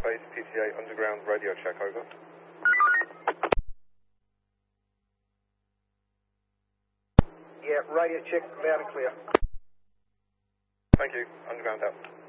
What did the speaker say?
base, PTA underground radio check, over. Yeah, radio check, loud and clear. Thank you, underground out.